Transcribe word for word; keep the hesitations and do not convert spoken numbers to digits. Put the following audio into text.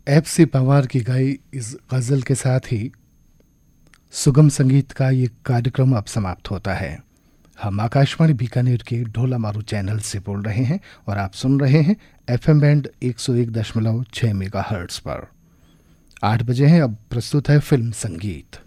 F C Pawar की गाई इस गज़ल के साथ ही सुगम संगीत का ये कार्यक्रम अब समाप्त होता है। हम आकाशवाणी बीकानेर के ढोला मारू चैनल से बोल रहे हैं और आप सुन रहे हैं एफएम बैंड एक सौ एक दशमलव छह मेगाहर्ट्ज़ पर। आठ बजे हैं, अब प्रस्तुत है फिल्म संगीत।